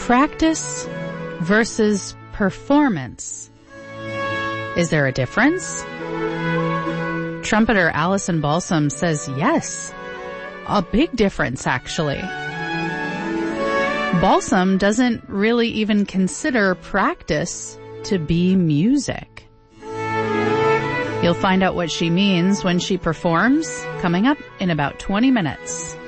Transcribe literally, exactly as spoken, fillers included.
Practice versus performance. Is there a difference? Trumpeter Allison Balsam says yes. A big difference, actually. Balsam doesn't really even consider practice to be music. You'll find out what she means when she performs, coming up in about twenty minutes.